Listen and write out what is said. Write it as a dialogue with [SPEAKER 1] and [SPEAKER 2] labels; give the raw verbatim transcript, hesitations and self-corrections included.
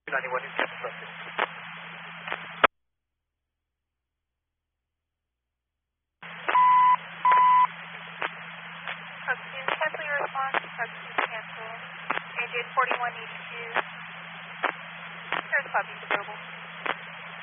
[SPEAKER 1] ninety-one is constructed.
[SPEAKER 2] Oxygen, cancel your response. Oxygen, cancel. A J forty-one eighty-two. There's copies available.